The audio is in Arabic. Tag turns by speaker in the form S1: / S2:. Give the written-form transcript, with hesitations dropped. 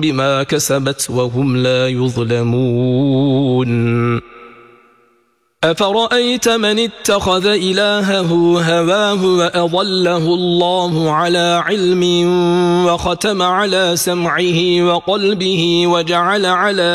S1: بما كسبت وهم لا يظلمون. أفرأيت من اتخذ إلهه هواه وأضله الله على علم وختم على سمعه وقلبه وجعل على